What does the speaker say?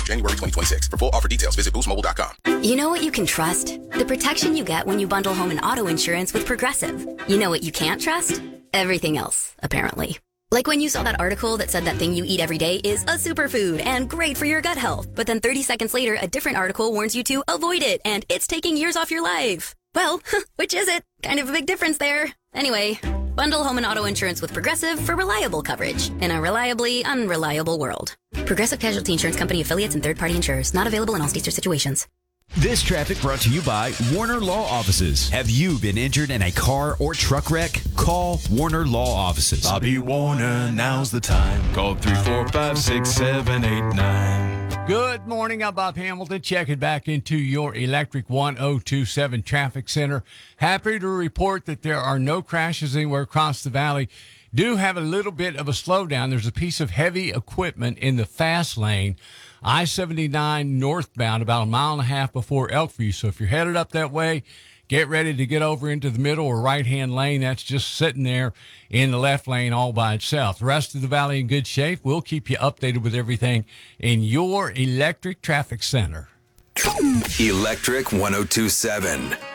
January 2026. For full offer details, visit boostmobile.com. You know what you can trust? The protection you get when you bundle home and auto insurance with Progressive. You know what you can't trust? Everything else, apparently. Like when you saw that article that said that thing you eat every day is a superfood and great for your gut health. But then 30 seconds later, a different article warns you to avoid it and it's taking years off your life. Well, which is it? Kind of a big difference there. Anyway, bundle home and auto insurance with Progressive for reliable coverage in a reliably unreliable world. Progressive Casualty Insurance Company affiliates and third-party insurers. Not available in all states or situations. This traffic brought to you by Warner Law Offices. Have you been injured in a car or truck wreck? Call Warner Law Offices. Bobby Warner, now's the time. Call 345-6789. Good morning. I'm Bob Hamilton, checking back into your Electric 1027 Traffic Center. Happy to report that there are no crashes anywhere across the valley. Do have a little bit of a slowdown. There's a piece of heavy equipment in the fast lane, I-79 northbound, about a mile and a half before Elkview. So if you're headed up that way, get ready to get over into the middle or right-hand lane. That's just sitting there in the left lane all by itself. The rest of the valley in good shape. We'll keep you updated with everything in your Electric Traffic Center. Electric 1027.